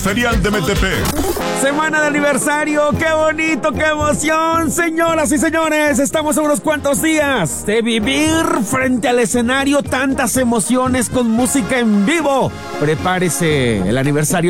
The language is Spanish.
Ferial de Metepec. Semana de aniversario, qué bonito, qué emoción. Señoras y señores, estamos a unos cuantos días de vivir frente al escenario tantas emociones con música en vivo. Prepárese, el aniversario